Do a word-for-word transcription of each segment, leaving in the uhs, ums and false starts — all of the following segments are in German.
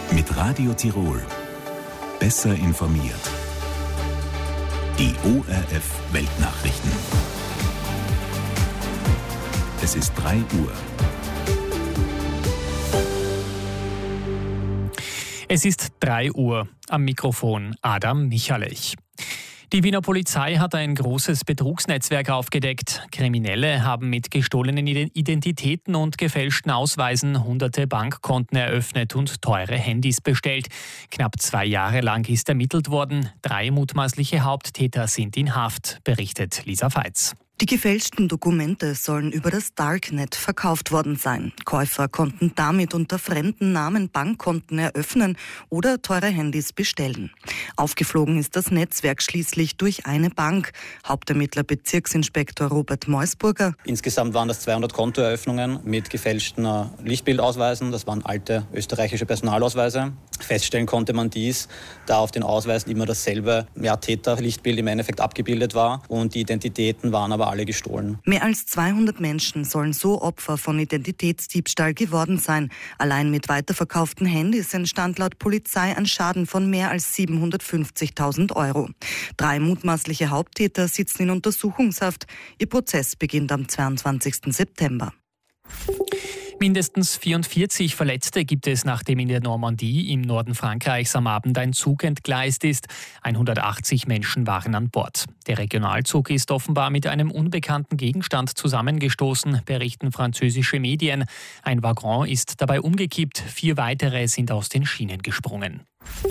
Mit Radio Tirol. Besser informiert. Die O R F Weltnachrichten. Es ist drei Uhr. Es ist drei Uhr. Am Mikrofon Adam Michalech. Die Wiener Polizei hat ein großes Betrugsnetzwerk aufgedeckt. Kriminelle haben mit gestohlenen Identitäten und gefälschten Ausweisen hunderte Bankkonten eröffnet und teure Handys bestellt. Knapp zwei Jahre lang ist ermittelt worden. Drei mutmaßliche Haupttäter sind in Haft, berichtet Lisa Veitz. Die gefälschten Dokumente sollen über das Darknet verkauft worden sein. Käufer konnten damit unter fremden Namen Bankkonten eröffnen oder teure Handys bestellen. Aufgeflogen ist das Netzwerk schließlich durch eine Bank. Hauptermittler Bezirksinspektor Robert Meusburger. Insgesamt waren das zweihundert Kontoeröffnungen mit gefälschten Lichtbildausweisen. Das waren alte österreichische Personalausweise. Feststellen konnte man dies, da auf den Ausweisen immer dasselbe ja, Täter-Lichtbild im Endeffekt abgebildet war und die Identitäten waren aber alle gestohlen. Mehr als zweihundert Menschen sollen so Opfer von Identitätsdiebstahl geworden sein. Allein mit weiterverkauften Handys entstand laut Polizei ein Schaden von mehr als siebenhundertfünfzigtausend Euro. Drei mutmaßliche Haupttäter sitzen in Untersuchungshaft. Ihr Prozess beginnt am zweiundzwanzigsten September. Mindestens vierundvierzig Verletzte gibt es, nachdem in der Normandie im Norden Frankreichs am Abend ein Zug entgleist ist. hundertachtzig Menschen waren an Bord. Der Regionalzug ist offenbar mit einem unbekannten Gegenstand zusammengestoßen, berichten französische Medien. Ein Waggon ist dabei umgekippt, vier weitere sind aus den Schienen gesprungen.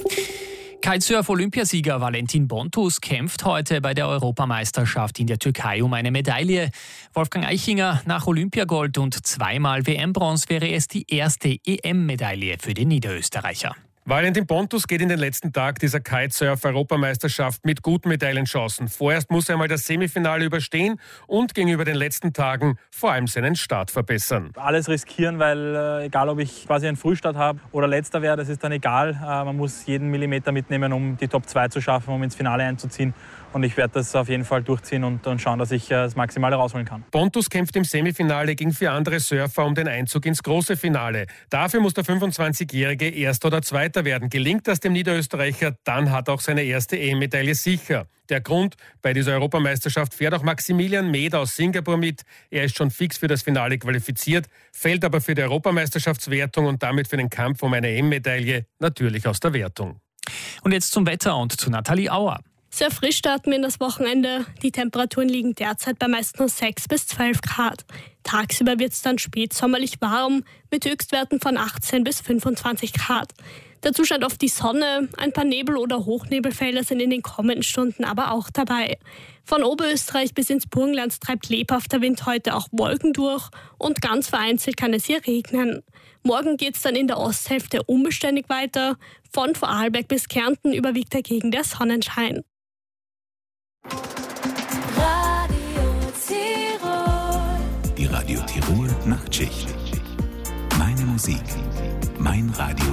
Kitesurf-Olympiasieger Valentin Bontus kämpft heute bei der Europameisterschaft in der Türkei um eine Medaille. Wolfgang Eichinger, nach Olympiagold und zweimal W M-Bronze wäre es die erste E M-Medaille für den Niederösterreicher. Valentin Bontus geht in den letzten Tag dieser Kitesurf-Europameisterschaft mit guten Medaillenchancen. Vorerst muss er einmal das Semifinale überstehen und gegenüber den letzten Tagen vor allem seinen Start verbessern. Alles riskieren, weil äh, egal ob ich quasi einen Frühstart habe oder letzter wäre, das ist dann egal. Äh, man muss jeden Millimeter mitnehmen, um die Top zwei zu schaffen, um ins Finale einzuziehen. Und ich werde das auf jeden Fall durchziehen und, und schauen, dass ich äh, das Maximale rausholen kann. Bontus kämpft im Semifinale gegen vier andere Surfer um den Einzug ins große Finale. Dafür muss der fünfundzwanzigjährige Erster oder Zweiter werden. Gelingt das dem Niederösterreicher, dann hat auch seine erste E M-Medaille sicher. Der Grund, bei dieser Europameisterschaft fährt auch Maximilian Med aus Singapur mit. Er ist schon fix für das Finale qualifiziert, fällt aber für die Europameisterschaftswertung und damit für den Kampf um eine E M-Medaille natürlich aus der Wertung. Und jetzt zum Wetter und zu Nathalie Auer. Sehr frisch starten wir in das Wochenende. Die Temperaturen liegen derzeit bei meist nur sechs bis zwölf Grad. Tagsüber wird es dann spätsommerlich warm mit Höchstwerten von achtzehn bis fünfundzwanzig Grad. Dazu scheint oft die Sonne, ein paar Nebel- oder Hochnebelfelder sind in den kommenden Stunden aber auch dabei. Von Oberösterreich bis ins Burgenland treibt lebhafter Wind heute auch Wolken durch und ganz vereinzelt kann es hier regnen. Morgen geht es dann in der Osthälfte unbeständig weiter. Von Vorarlberg bis Kärnten überwiegt dagegen der Sonnenschein. Radio Tirol. Die Radio Tirol Nachtschicht. Meine Musik, mein Radio.